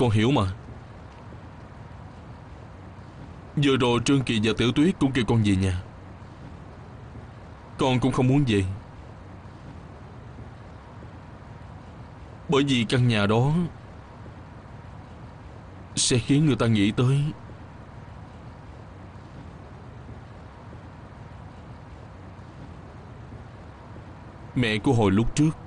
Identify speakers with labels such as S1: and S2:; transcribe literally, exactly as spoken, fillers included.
S1: Con hiểu mà. Vừa rồi Trương Kỳ và Tiểu Tuyết cũng kêu con về nhà. Con cũng không muốn về, bởi vì căn nhà đó sẽ khiến người ta nghĩ tới mẹ của hồi lúc trước.